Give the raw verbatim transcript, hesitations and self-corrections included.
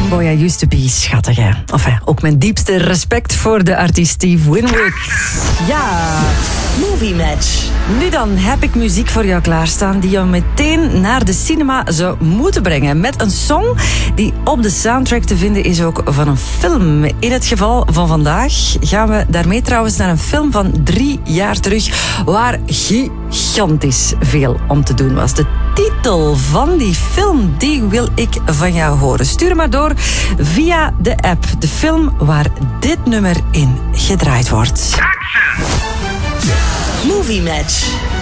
Boy, I used to be schattig, hè. Enfin, ook mijn diepste respect voor de artiest Steve Winwood. Ja. Movie Match. Nu dan heb ik muziek voor jou klaarstaan die jou meteen naar de cinema zou moeten brengen. Met een song die op de soundtrack te vinden is ook van een film. In het geval van vandaag gaan we daarmee trouwens naar een film van drie jaar terug, waar gigantisch veel om te doen was. De titel van die film, die wil ik van jou horen. Stuur maar door via de app. De film waar dit nummer in gedraaid wordt. Movie Match.